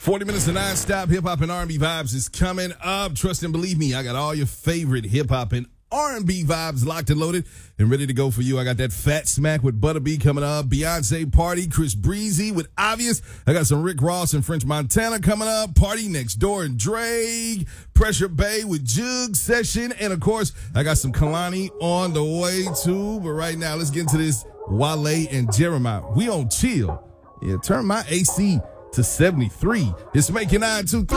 40 minutes of non-stop hip-hop and R&B vibes is coming up. Trust and believe me, I got all your favorite hip-hop and R&B vibes locked and loaded and ready to go for you. I got that Fat Smack with Butter B coming up. Beyonce Party, Chris Breezy with Obvious. I got some Rick Ross and French Montana coming up. Party Next Door and Drake. Pressure Bay with Jug Session. And, of course, I got some Kalani on the way, too. But right now, let's get into this Wale and Jeremiah. We on chill. Yeah, turn my AC to 73. It's making 923.